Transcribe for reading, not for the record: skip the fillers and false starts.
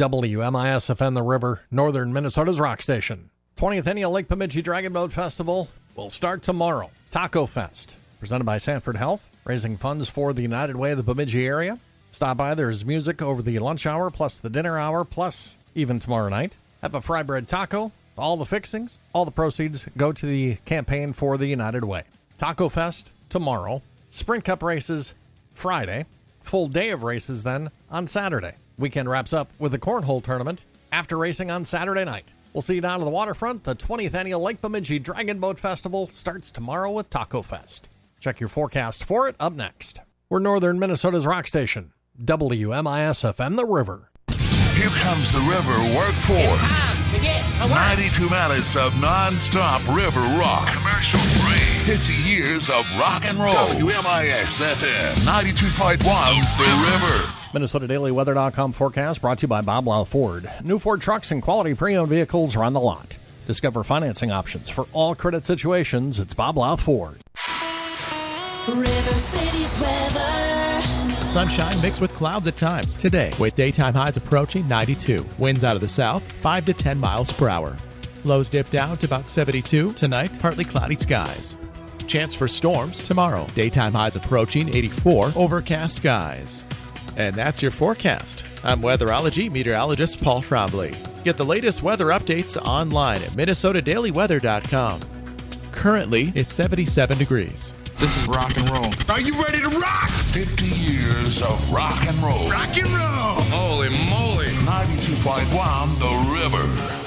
WMIS-FM The River, northern Minnesota's rock station. 20th Annual Lake Bemidji Dragon Boat Festival will start tomorrow. Taco Fest, presented by Sanford Health, raising funds for the United Way of the Bemidji area. Stop by, there's music over the lunch hour, plus the dinner hour, plus even tomorrow night. Have a fry bread taco, all the fixings, all the proceeds go to the campaign for the United Way. Taco Fest tomorrow, Sprint Cup races Friday, full day of races then on Saturday. Weekend wraps up with the cornhole tournament after racing on Saturday night. We'll see you down to the waterfront. The 20th Annual Lake Bemidji Dragon Boat Festival starts tomorrow with Taco Fest. Check your forecast for it up next. We're northern Minnesota's rock station, WMIS-FM The River. Here comes the River Workforce. It's time to get to work. 92 minutes of non-stop river rock. Commercial free. 50 years of rock and roll. WMIS-FM 92.1 The River. MinnesotaDailyWeather.com forecast brought to you by Bob Lau Ford. New Ford trucks and quality pre-owned vehicles are on the lot. Discover financing options for all credit situations. It's Bob Lau Ford. River City's weather. Sunshine mixed with clouds at times today, with daytime highs approaching 92. Winds out of the south, 5 to 10 miles per hour. Lows dip down to about 72. Tonight, partly cloudy skies. Chance for storms tomorrow. Daytime highs approaching 84. Overcast skies. And that's your forecast. I'm weatherology meteorologist Paul Trombley. Get the latest weather updates online at MinnesotaDailyWeather.com. Currently, it's 77 degrees. This is rock and roll. Are you ready to rock? 50 years of rock and roll. Rock and roll! Holy moly! 92.1 The River.